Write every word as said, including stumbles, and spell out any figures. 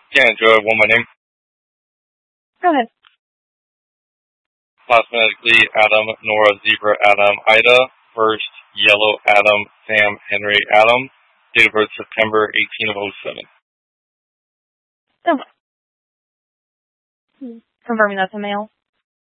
Yeah, Joe, one more name. Go ahead. Phonetically, Adam, Nora, Zebra, Adam, Ida. First, Yellow, Adam, Sam, Henry, Adam. Date of birth, September eighteenth of oh seven. Oh. Confirming that's a male.